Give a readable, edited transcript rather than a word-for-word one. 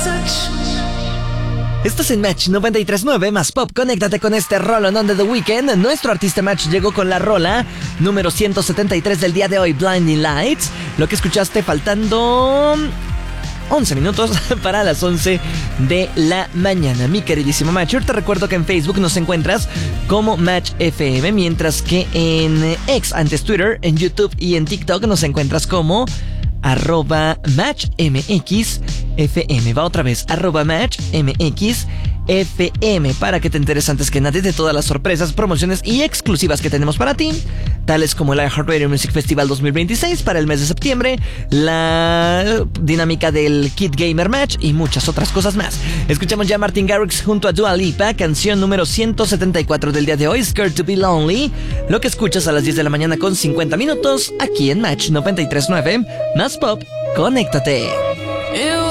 Estás en Match 93.9 más Pop. Conéctate con este rolón on The Weeknd. Nuestro artista Match llegó con la rola número 173 del día de hoy, Blinding Lights. Lo que escuchaste faltando 11 minutos para las 11 de la mañana. Mi queridísimo Match, te recuerdo que en Facebook nos encuentras como Match FM, mientras que en X, antes Twitter, en YouTube y en TikTok nos encuentras como @MatchMXFM. Va otra vez, @MatchMXFM, para que te enteres antes que nadie de todas las sorpresas, promociones y exclusivas que tenemos para ti, tales como la iHeartRadio Music Festival 2026 para el mes de septiembre, la dinámica del Kid Gamer Match y muchas otras cosas más. Escuchamos ya a Martin Garrix junto a Dua Lipa, canción número 174 del día de hoy, Scared to be Lonely. Lo que escuchas a las 10 de la mañana con 50 minutos aquí en Match 93.9 más Pop. Conéctate.